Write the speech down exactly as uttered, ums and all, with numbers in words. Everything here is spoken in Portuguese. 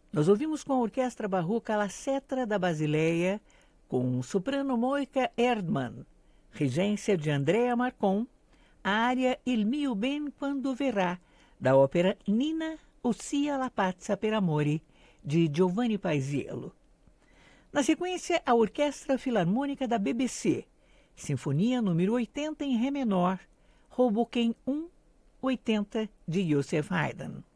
Nós ouvimos com a Orquestra Barroca La Cetra da Basileia, com o soprano Moika Erdmann, regência de Andrea Marcon, a área Il mio ben quando verrà, da ópera Nina, Ossia la pazza per amore, de Giovanni Paisiello. Na sequência, a Orquestra Filarmônica da B B C, Sinfonia número oitenta em Ré menor, Hoboken um, oitenta, de Joseph Haydn.